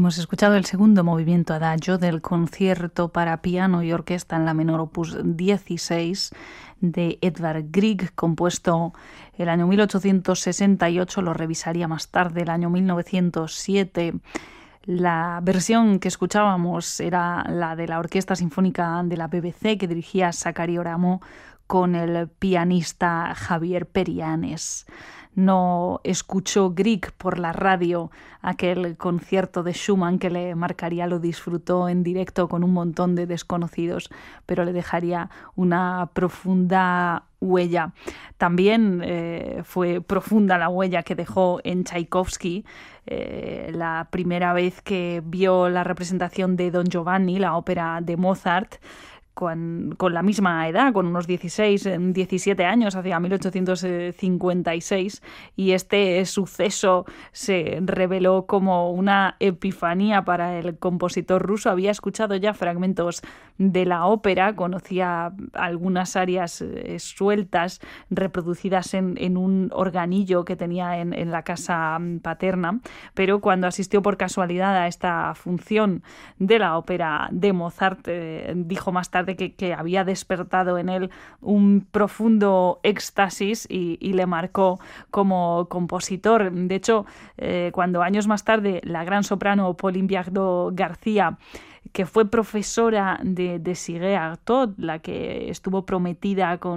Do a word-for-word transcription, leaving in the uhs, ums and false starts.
Hemos escuchado el segundo movimiento adagio del concierto para piano y orquesta en la menor opus dieciséis de Edvard Grieg, compuesto el año mil ochocientos sesenta y ocho, lo revisaría más tarde, el año mil novecientos siete. La versión que escuchábamos era la de la Orquesta Sinfónica de la B B C, que dirigía Sakari Oramo con el pianista Javier Perianes. No escuchó Grieg por la radio aquel concierto de Schumann que le marcaría, lo disfrutó en directo con un montón de desconocidos, pero le dejaría una profunda huella. También eh, fue profunda la huella que dejó en Tchaikovsky eh, la primera vez que vio la representación de Don Giovanni, la ópera de Mozart, Con, con la misma edad, con unos dieciséis, diecisiete años, hacia mil ochocientos cincuenta y seis, y este suceso se reveló como una epifanía para el compositor ruso. Había escuchado ya fragmentos de la ópera, conocía algunas arias eh, sueltas reproducidas en, en un organillo que tenía en, en la casa paterna, pero cuando asistió por casualidad a esta función de la ópera de Mozart, eh, dijo más tarde Que, que había despertado en él un profundo éxtasis y, y le marcó como compositor. De hecho, eh, cuando años más tarde la gran soprano Pauline Viardot García, que fue profesora de, de Siguet Artaud, la que estuvo prometida con